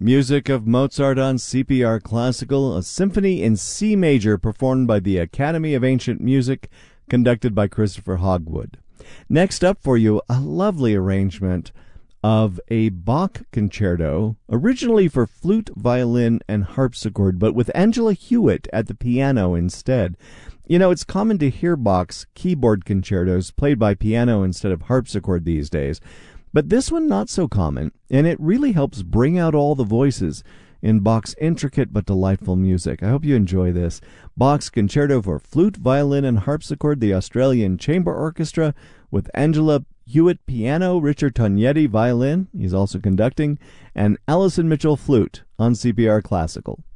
Music of Mozart on CPR Classical, a symphony in C major performed by the Academy of Ancient Music, conducted by Christopher Hogwood. Next up for you, a lovely arrangement of a Bach concerto, originally for flute, violin, and harpsichord, but with Angela Hewitt at the piano instead. You know, it's common to hear Bach's keyboard concertos played by piano instead of harpsichord these days, but this one not so common, and it really helps bring out all the voices in Bach's intricate but delightful music. I hope you enjoy this. Bach's Concerto for Flute, Violin, and Harpsichord, the Australian Chamber Orchestra, with Angela Hewitt piano, Richard Tognetti violin, he's also conducting, and Alison Mitchell flute on CPR Classical.